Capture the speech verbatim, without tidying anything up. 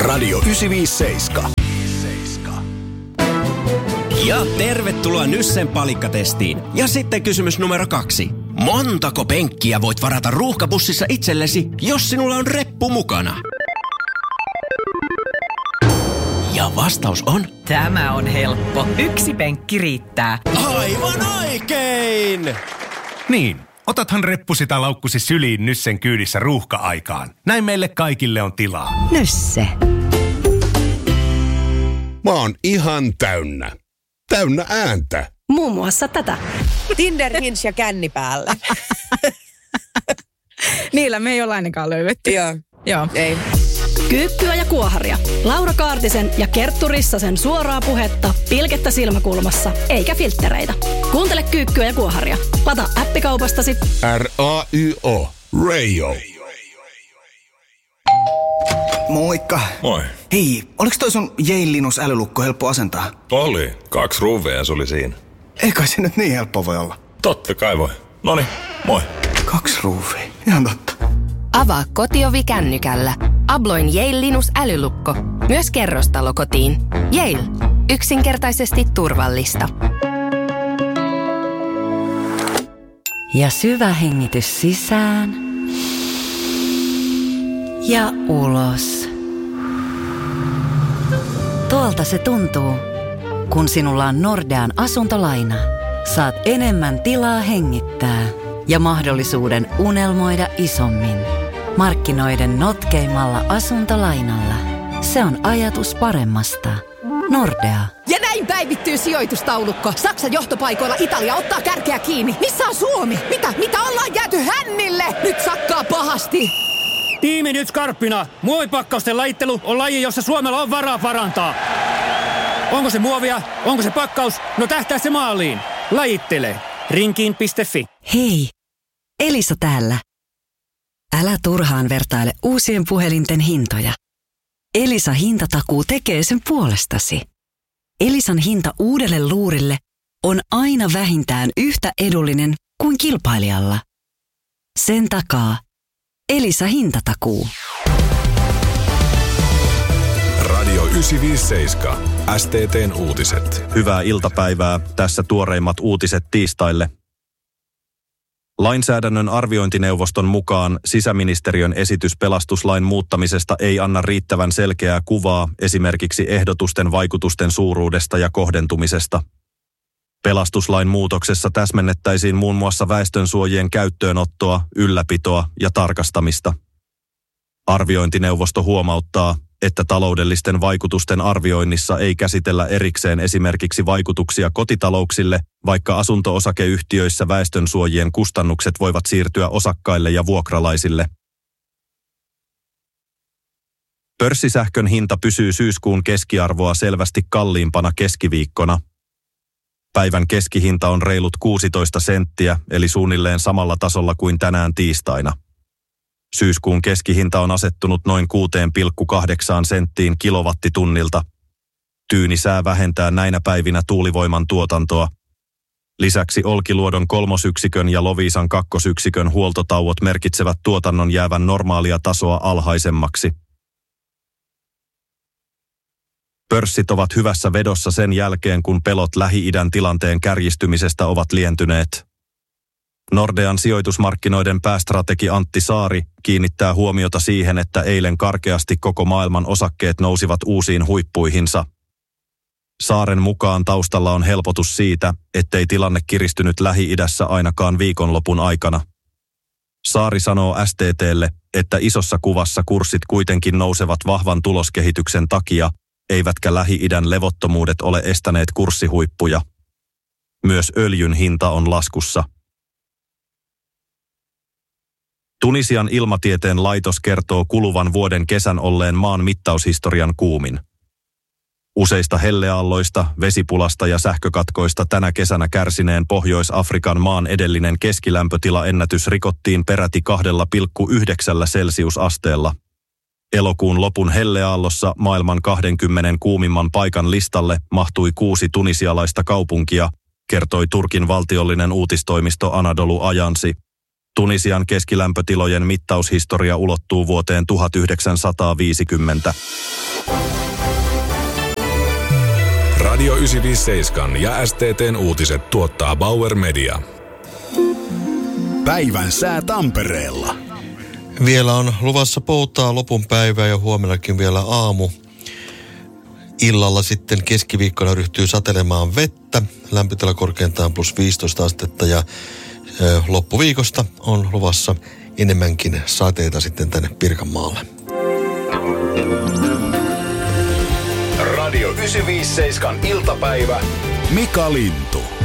Radio yhdeksänsataaviisikymmentäseitsemän. Ja tervetuloa Nyssen palikkatestiin. Ja sitten kysymys numero kaksi. Montako penkkiä voit varata ruuhkabussissa itsellesi, jos sinulla on reppu mukana? Ja vastaus on... Tämä on helppo. Yksi penkki riittää. Aivan oikein! Niin, otathan reppusi tai laukkusi syliin Nyssen kyydissä ruuhka-aikaan. Näin meille kaikille on tilaa. Nysse. Mä oon ihan täynnä. Täynnä ääntä. Muun muassa tätä. Tinder, Hinge ja känni päällä. Niillä me ei ole ainakaan löydetty. Joo. Joo. Ei. Kyykkyä ja kuoharia. Laura Kaartisen ja Kerttu Rissasen suoraa puhetta, pilkettä silmäkulmassa, eikä filttereitä. Kuuntele Kyykkyä ja kuoharia. Lataa appikaupastasi. R A Y O. Radio. Moikka. Moi. Hei, oliks toi sun Yale Linus älylukko helppo asentaa? Oli. Kaksi ruuvia se oli siinä. Ei kai se nyt niin helppo voi olla. Totta kai voi. Noniin, moi. Kaksi ruuvia. Ihan totta. Avaa kotiovi kännykällä. Abloin Yale Linus älylukko. Myös kerrostalo kotiin. Yale. Yksinkertaisesti turvallista. Ja syvä hengitys sisään. Ja ulos. Tuolta se tuntuu, kun sinulla on Nordean asuntolaina. Saat enemmän tilaa hengittää ja mahdollisuuden unelmoida isommin. Markkinoiden notkeimmalla asuntolainalla. Se on ajatus paremmasta. Nordea. Ja näin päivittyy sijoitustaulukko. Saksan johtopaikoilla Italia ottaa kärkeä kiinni. Missä on Suomi? Mitä? Mitä ollaan jääty hännille? Nyt sakkaa pahasti. Tiimi nyt skarppina. Muovipakkausten lajittelu on laji, jossa Suomella on varaa parantaa. Onko se muovia? Onko se pakkaus? No tähtää se maaliin. Lajittele. Rinkiin piste fi. Hei, Elisa täällä. Älä turhaan vertaile uusien puhelinten hintoja. Elisa hintatakuu tekee sen puolestasi. Elisan hinta uudelle luurille on aina vähintään yhtä edullinen kuin kilpailijalla. Sen takaa Elisa hintatakuu. Radio yhdeksänsataaviisikymmentäseitsemän. S T T:n uutiset. Hyvää iltapäivää. Tässä tuoreimmat uutiset tiistaille. Lainsäädännön arviointineuvoston mukaan sisäministeriön esitys pelastuslain muuttamisesta ei anna riittävän selkeää kuvaa esimerkiksi ehdotusten vaikutusten suuruudesta ja kohdentumisesta. Pelastuslain muutoksessa täsmennettäisiin muun muassa väestönsuojien käyttöönottoa, ylläpitoa ja tarkastamista. Arviointineuvosto huomauttaa, että taloudellisten vaikutusten arvioinnissa ei käsitellä erikseen esimerkiksi vaikutuksia kotitalouksille, vaikka asunto-osakeyhtiöissä väestönsuojien kustannukset voivat siirtyä osakkaille ja vuokralaisille. Pörssisähkön hinta pysyy syyskuun keskiarvoa selvästi kalliimpana keskiviikkona. Päivän keskihinta on reilut kuusitoista senttiä, eli suunnilleen samalla tasolla kuin tänään tiistaina. Syyskuun keskihinta on asettunut noin kuusi pilkku kahdeksan senttiin kilowattitunnilta. Tyyni sää vähentää näinä päivinä tuulivoiman tuotantoa. Lisäksi Olkiluodon kolmosyksikön ja Loviisan kakkosyksikön huoltotauot merkitsevät tuotannon jäävän normaalia tasoa alhaisemmaksi. Pörssit ovat hyvässä vedossa sen jälkeen, kun pelot Lähi-idän tilanteen kärjistymisestä ovat lientyneet. Nordean sijoitusmarkkinoiden päästrategi Antti Saari kiinnittää huomiota siihen, että eilen karkeasti koko maailman osakkeet nousivat uusiin huippuihinsa. Saaren mukaan taustalla on helpotus siitä, ettei tilanne kiristynyt Lähi-idässä ainakaan viikonlopun aikana. Saari sanoo S T T:lle, että isossa kuvassa kurssit kuitenkin nousevat vahvan tuloskehityksen takia, eivätkä Lähi-idän levottomuudet ole estäneet kurssihuippuja. Myös öljyn hinta on laskussa. Tunisian ilmatieteen laitos kertoo kuluvan vuoden kesän olleen maan mittaushistorian kuumin. Useista helleaalloista, vesipulasta ja sähkökatkoista tänä kesänä kärsineen Pohjois-Afrikan maan edellinen keskilämpötilaennätys rikottiin peräti kahdella pilkku yhdeksällä celsiusasteella. Elokuun lopun helleaallossa maailman kahdenkymmenen kuumimman paikan listalle mahtui kuusi tunisialaista kaupunkia, kertoi Turkin valtiollinen uutistoimisto Anadolu Ajansi. Tunisian keskilämpötilojen mittaushistoria ulottuu vuoteen tuhatyhdeksänsataaviisikymmentä. Radio yhdeksänsataaviisikymmentäseitsemän ja S T T:n uutiset tuottaa Bauer Media. Päivän sää Tampereella. Vielä on luvassa poutaa lopun päivää ja huomennakin vielä aamu. Illalla sitten keskiviikkona ryhtyy satelemaan vettä. Lämpötila korkeintaan plus viisitoista astetta ja ö, loppuviikosta on luvassa enemmänkin sateita sitten tänne Pirkanmaalle. Radio yhdeksänsataaviisikymmentäseitsemän iltapäivä. Mika Lintu.